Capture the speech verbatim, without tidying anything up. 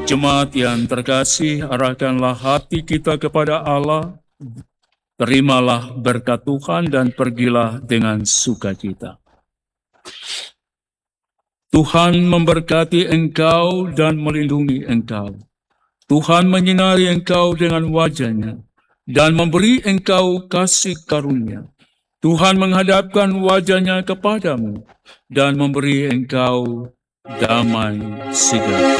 Jemaat yang terkasih, arahkanlah hati kita kepada Allah. Terimalah berkat Tuhan dan pergilah dengan sukacita. Tuhan memberkati engkau dan melindungi engkau. Tuhan menyinari engkau dengan wajah-Nya dan memberi engkau kasih karunia. Tuhan menghadapkan wajah-Nya kepadamu dan memberi engkau damai sejahtera.